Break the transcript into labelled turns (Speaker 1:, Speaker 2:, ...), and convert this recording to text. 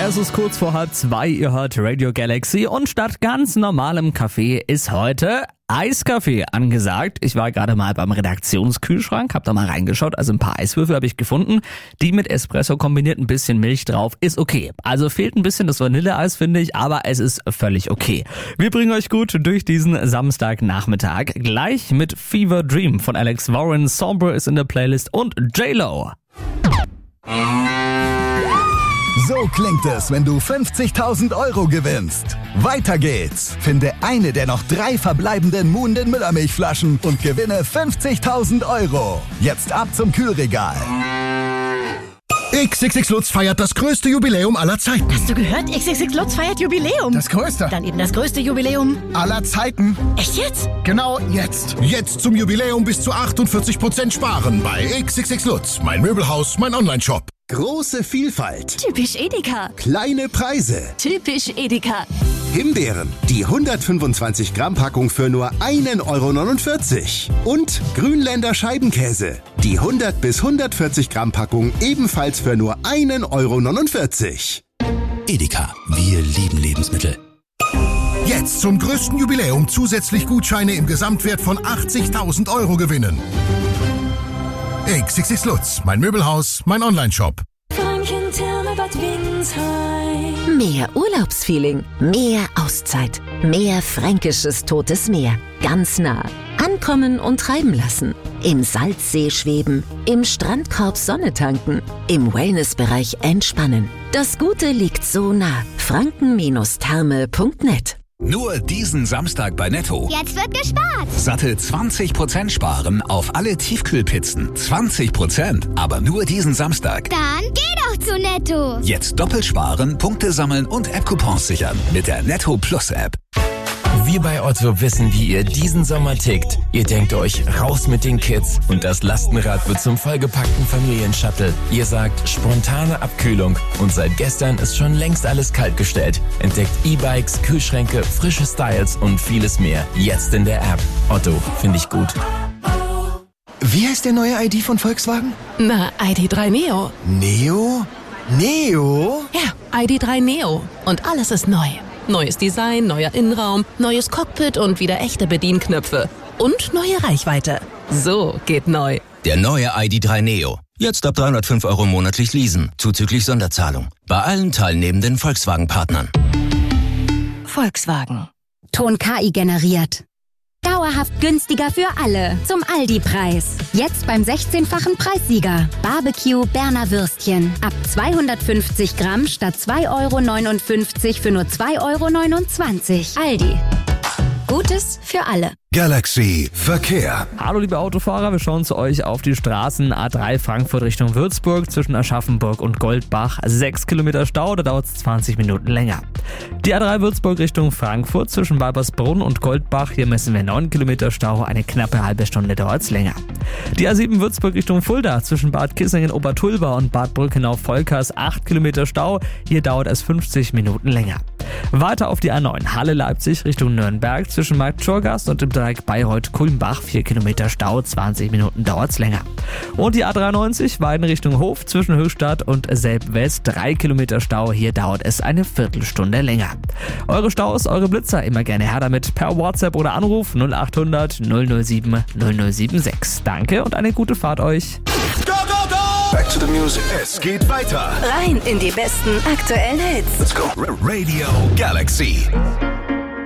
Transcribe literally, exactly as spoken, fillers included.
Speaker 1: Es ist kurz vor halb zwei, ihr hört Radio Galaxy und statt ganz normalem Kaffee ist heute Eiskaffee angesagt. Ich war gerade mal beim Redaktionskühlschrank, hab da mal reingeschaut, also ein paar Eiswürfel habe ich gefunden. Die mit Espresso kombiniert, ein bisschen Milch drauf, ist okay. Also fehlt ein bisschen das Vanilleeis, finde ich, aber es ist völlig okay. Wir bringen euch gut durch diesen Samstagnachmittag. Gleich mit Fever Dream von Alex Warren, Sombre ist in der Playlist und J-Lo.
Speaker 2: So klingt es, wenn du fünfzigtausend Euro gewinnst. Weiter geht's. Finde eine der noch drei verbleibenden Moon den Müllermilchflaschen und gewinne fünfzigtausend Euro. Jetzt ab zum Kühlregal.
Speaker 3: X X X Lutz feiert das größte Jubiläum aller Zeiten.
Speaker 4: Hast du gehört? X X X Lutz feiert Jubiläum.
Speaker 3: Das größte.
Speaker 4: Dann eben das größte Jubiläum
Speaker 3: aller Zeiten.
Speaker 4: Echt jetzt?
Speaker 3: Genau jetzt. Jetzt zum Jubiläum bis zu achtundvierzig Prozent sparen bei X X X Lutz. Mein Möbelhaus, mein Online-Shop.
Speaker 5: Große Vielfalt.
Speaker 6: Typisch Edeka.
Speaker 5: Kleine Preise.
Speaker 6: Typisch Edeka.
Speaker 5: Himbeeren, die hundertfünfundzwanzig Gramm Packung für nur ein Euro neunundvierzig. Und Grünländer Scheibenkäse, die hundert bis hundertvierzig Gramm Packung ebenfalls für nur ein Euro neunundvierzig.
Speaker 7: Edeka, wir lieben Lebensmittel.
Speaker 3: Jetzt zum größten Jubiläum zusätzlich Gutscheine im Gesamtwert von achtzigtausend Euro gewinnen. X X X Lutz, mein Möbelhaus, mein Online-Shop.
Speaker 8: Mehr Urlaubsfeeling, mehr Auszeit, mehr fränkisches Totes Meer. Ganz nah. Ankommen und treiben lassen. Im Salzsee schweben, im Strandkorb Sonne tanken, im Wellnessbereich entspannen. Das Gute liegt so nah. franken Therme punkt net.
Speaker 7: Nur diesen Samstag bei Netto.
Speaker 9: Jetzt wird gespart.
Speaker 7: Satte zwanzig Prozent sparen auf alle Tiefkühlpizzen. zwanzig Prozent, aber nur diesen Samstag.
Speaker 9: Dann geh doch zu Netto.
Speaker 7: Jetzt doppelt sparen, Punkte sammeln und App-Coupons sichern mit der Netto Plus App.
Speaker 10: Wir bei Otto wissen, wie ihr diesen Sommer tickt. Ihr denkt euch, raus mit den Kids und das Lastenrad wird zum vollgepackten Familienshuttle. Ihr sagt, spontane Abkühlung und seit gestern ist schon längst alles kaltgestellt. Entdeckt E-Bikes, Kühlschränke, frische Styles und vieles mehr. Jetzt in der App. Otto, finde ich gut.
Speaker 11: Wie heißt der neue I D von Volkswagen?
Speaker 4: Na, I D drei Neo.
Speaker 11: Neo? Neo?
Speaker 4: Ja, I D drei Neo. Und alles ist neu. Neues Design, neuer Innenraum, neues Cockpit und wieder echte Bedienknöpfe. Und neue Reichweite. So geht neu.
Speaker 12: Der neue I D drei Neo. Jetzt ab dreihundertfünf Euro monatlich leasen, zuzüglich Sonderzahlung. Bei allen teilnehmenden Volkswagen-Partnern.
Speaker 6: Volkswagen.
Speaker 13: Ton K I generiert. Dauerhaft günstiger für alle. Zum Aldi-Preis. Jetzt beim sechzehnfachen Preissieger. Barbecue Berner Würstchen. Ab zweihundertfünfzig Gramm statt zwei Euro neunundfünfzig für nur zwei Euro neunundzwanzig. Aldi. Gutes für alle.
Speaker 2: Galaxy Verkehr.
Speaker 1: Hallo liebe Autofahrer, wir schauen zu euch auf die Straßen A drei Frankfurt Richtung Würzburg zwischen Aschaffenburg und Goldbach. sechs Kilometer Stau, da dauert es zwanzig Minuten länger. Die A drei Würzburg Richtung Frankfurt zwischen Balbersbrunn und Goldbach, hier messen wir neun Kilometer Stau, eine knappe halbe Stunde dauert es länger. Die A sieben Würzburg Richtung Fulda zwischen Bad Kissingen-Obertulba und Bad Brückenau-Volkers, acht Kilometer Stau, hier dauert es fünfzig Minuten länger. Weiter auf die A neun Halle-Leipzig Richtung Nürnberg zwischen Markt-Schorgast und im Dreieck Bayreuth-Kulmbach, vier Kilometer Stau, zwanzig Minuten dauert's länger. Und die A dreiundneunzig Weiden Richtung Hof zwischen Höchstadt und Selb-West, drei Kilometer Stau, hier dauert es eine Viertelstunde länger. Eure Staus, eure Blitzer, immer gerne her damit per WhatsApp oder Anruf null acht hundert null null sieben null null sieben sechs. Danke und eine gute Fahrt euch.
Speaker 2: Go, go, go! Back to the music. Es geht weiter.
Speaker 6: Rein in die besten aktuellen Hits.
Speaker 2: Let's go. Radio Galaxy.